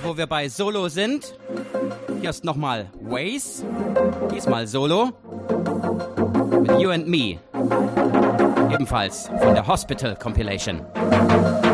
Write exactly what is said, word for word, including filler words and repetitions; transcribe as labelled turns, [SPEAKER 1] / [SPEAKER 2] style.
[SPEAKER 1] wo wir bei Solo sind. Hier ist nochmal Waze, diesmal Solo, mit You and Me, ebenfalls von der Hospital Compilation.